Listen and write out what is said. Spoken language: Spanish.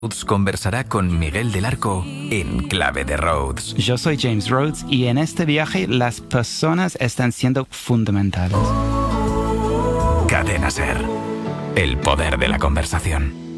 Rhodes conversará con Miguel del Arco en Clave de Rhodes. Yo soy James Rhodes y en este viaje las personas están siendo fundamentales. Cadena Ser. El poder de la conversación.